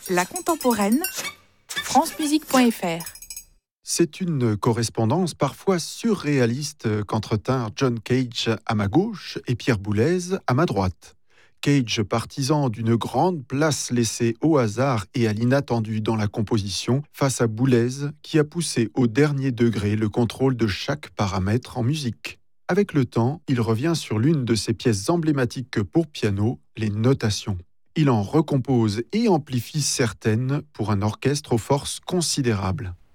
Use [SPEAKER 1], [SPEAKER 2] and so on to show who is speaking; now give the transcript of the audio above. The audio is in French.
[SPEAKER 1] La contemporaine, francemusique.fr.
[SPEAKER 2] C'est une correspondance parfois surréaliste qu'entretinrent John Cage à ma gauche et Pierre Boulez à ma droite. Cage, partisan d'une grande place laissée au hasard et à l'inattendu dans la composition, face à Boulez, qui a poussé au dernier degré le contrôle de chaque paramètre en musique. Avec le temps, il revient sur l'une de ses pièces emblématiques pour piano, les notations. Il en recompose et amplifie certaines pour un orchestre aux forces considérables.